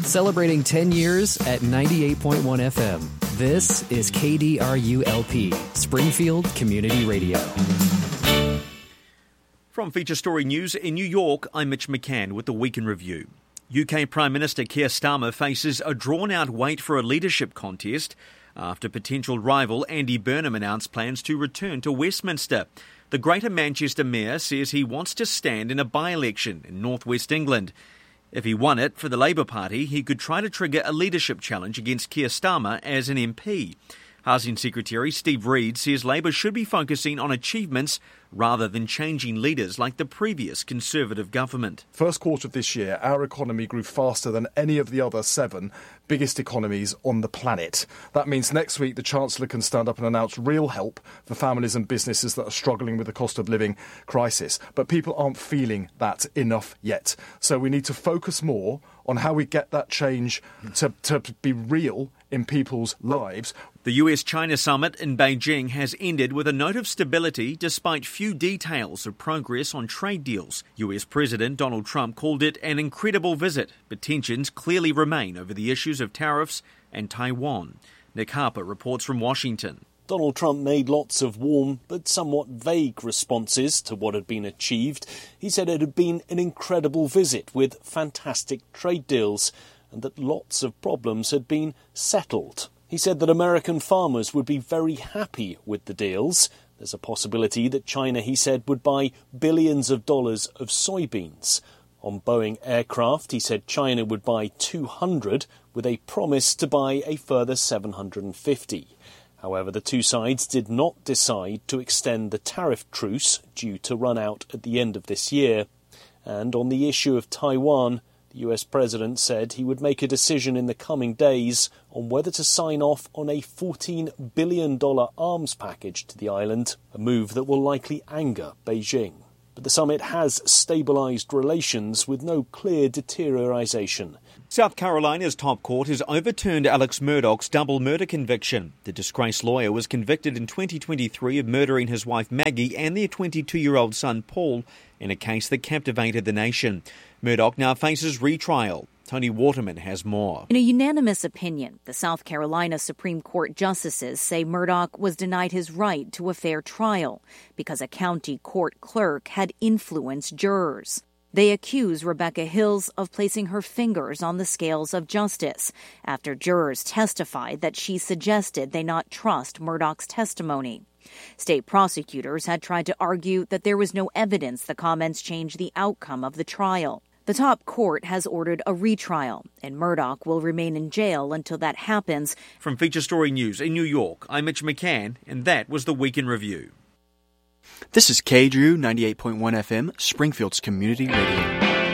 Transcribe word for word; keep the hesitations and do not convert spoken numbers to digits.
Celebrating ten years at ninety-eight point one F M. This is K D R U L P, Springfield Community Radio. From Feature Story News in New York, I'm Mitch McCann with the Week in Review. U K Prime Minister Keir Starmer faces a drawn-out wait for a leadership contest after potential rival Andy Burnham announced plans to return to Westminster. The Greater Manchester Mayor says he wants to stand in a by-election in North West England. If he won it for the Labour Party, he could try to trigger a leadership challenge against Keir Starmer as an M P. Housing Secretary Steve Reed says Labour should be focusing on achievements rather than changing leaders like the previous Conservative government. First quarter of this year, our economy grew faster than any of the other seven biggest economies on the planet. That means next week the Chancellor can stand up and announce real help for families and businesses that are struggling with the cost of living crisis. But people aren't feeling that enough yet. So we need to focus more on how we get that change to, to be real in people's lives. The U S-China summit in Beijing has ended with a note of stability despite few details of progress on trade deals. U S President Donald Trump called it an incredible visit, but tensions clearly remain over the issues of tariffs and Taiwan. Nick Harper reports from Washington. Donald Trump made lots of warm but somewhat vague responses to what had been achieved. He said it had been an incredible visit with fantastic trade deals and that lots of problems had been settled. He said that American farmers would be very happy with the deals. There's a possibility that China, he said, would buy billions of dollars of soybeans. On Boeing aircraft, he said China would buy two hundred, with a promise to buy a further seven hundred fifty. However, the two sides did not decide to extend the tariff truce due to run out at the end of this year. And on the issue of Taiwan, the U S President said he would make a decision in the coming days on whether to sign off on a fourteen billion dollars arms package to the island, a move that will likely anger Beijing. But the summit has stabilised relations with no clear deterioration. South Carolina's top court has overturned Alex Murdaugh's double murder conviction. The disgraced lawyer was convicted in twenty twenty-three of murdering his wife Maggie and their twenty-two-year-old son Paul in a case that captivated the nation. Murdaugh now faces retrial. Tony Waterman has more. In a unanimous opinion, the South Carolina Supreme Court justices say Murdaugh was denied his right to a fair trial because a county court clerk had influenced jurors. They accuse Rebecca Hills of placing her fingers on the scales of justice after jurors testified that she suggested they not trust Murdaugh's testimony. State prosecutors had tried to argue that there was no evidence the comments changed the outcome of the trial. The top court has ordered a retrial, and Murdaugh will remain in jail until that happens. From Feature Story News in New York, I'm Mitch McCann, and that was the Week in Review. This is K D R U ninety-eight point one F M, Springfield's Community Radio.